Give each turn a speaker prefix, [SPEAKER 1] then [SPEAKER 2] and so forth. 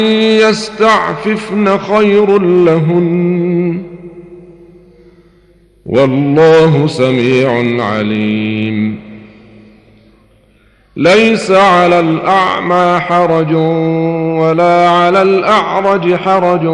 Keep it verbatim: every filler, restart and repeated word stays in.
[SPEAKER 1] يستعففن خير لهن والله سميع عليم. ليس على الأعمى حرج ولا على الأعرج حرج